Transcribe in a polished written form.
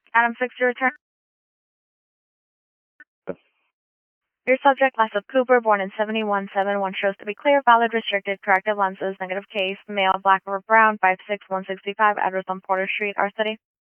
Adam 6 to return. Your subject, Leslie Cooper, born in 7171, shows to be clear, valid, restricted, corrective lenses, negative case, male, black or brown, 5'6", 165, address on Porter Street, R City.